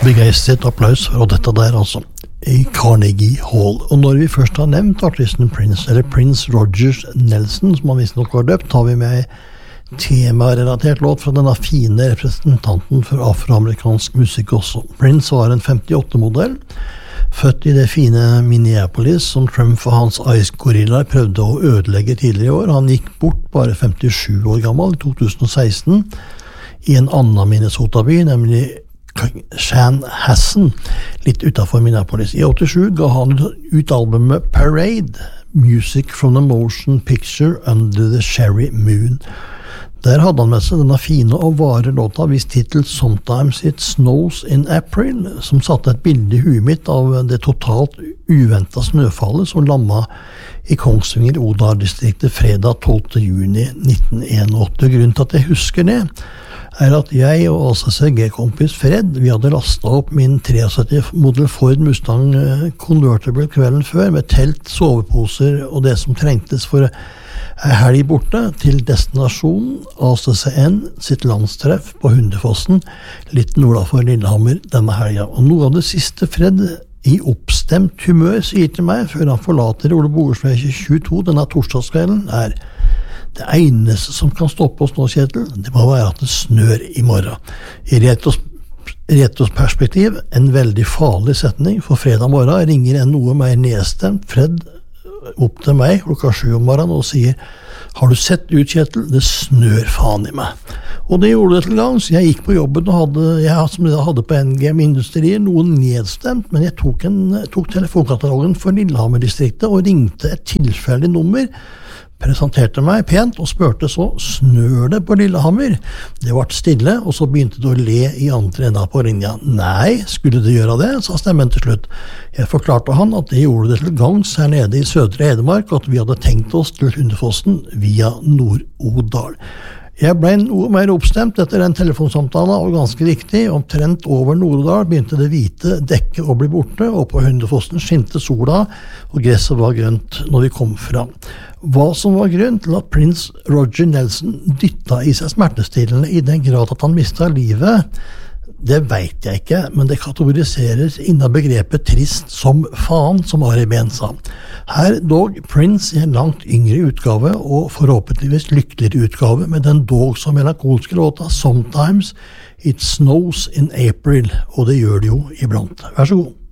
Begeistret applaus for dette der altså i Carnegie Hall. Og når vi først har nevnt artisten Prince, eller Prince Rogers Nelson, som han visst nok var døpt, har vi med temarelatert låt fra denne fine representanten for afroamerikansk musikk også. Prince var en 58-modell, født i det fine Minneapolis, som Trump og hans Ice Gorilla prøvde å ødelegge tidligere i år. Han gikk bort bare 57 år gammel, i 2016, i en annen Minnesota-by, nemlig Chanhassen, litt utenfor Minneapolis. I 87 ga han ut albumet Parade, Music from the Motion Picture Under the Cherry Moon. Der hadde han med seg denne fine og vare låta hvis titel Sometimes It Snows in April, som satte et bilde i huet mitt av det totalt uventet snøfallet som lamma i Kongsvinger-Odal-distriktet fredag 12. juni 1981. Grunnen til at jeg husker det, at jeg og ACCG-kompis Fred, vi hadde lastet opp min 73 Model Ford Mustang Convertible kvelden før, med telt, soveposer og det som trengtes for helg borte, til destinasjonen ACCN sitt landstreff på Hundefossen, litt nord for Lillehammer denne helgen. Og noe av det siste Fred i oppstemt humør sier til meg, før han forlater Ole Bogersveie 22 denne torsdagskvelden, det eneste som kan stoppe oss nå, Kjetil, det må være at det snør i morgen. I retrospektiv, en veldig farlig setning, for fredag morgen ringer en noe mer nedstemt Fred opp til meg klokka 7 om morgenen og sier, har du sett ut, Kjetil? Det snør faen i meg. Og det gjorde det til gang, så jeg gikk på jobben og hadde på NGM Industrier noen nedstemt, men jeg tok telefonkatalogen for Lillehammer-distriktet og ringte et tilfeldig nummer, presenterte meg pent og spurte så, snør det på Lillehammer? Det ble stille, og så begynte det å le i andre enda på linja. Nei, skulle det gjøre det, sa stemmen til slutt. Jeg forklarte han at det gjorde det til gangs her nede i Sødre Hedmark, at vi hadde tenkt oss til Hundefossen via Nord-Odal. Jeg ble noe mer oppstemt etter den telefonsamtalen, og ganske viktig, omtrent over Nord-Odal begynte det hvite dekket å bli borte, og på Hundefossen skinte sola, og gresset var grønt når vi kom fram. Hva som var grunn til at Prince Roger Nelson dyttet i seg smertestillende i den grad at han mistet livet, det vet jeg ikke, men det kategoriseres innen begrepet trist som faen, som Ari Behn sa. Her dog Prince i en langt yngre utgave, og forhåpentligvis lykkeligere utgave, med den dog som melankolske låta Sometimes It Snows in April, og det gjør det jo iblant. Vær så god.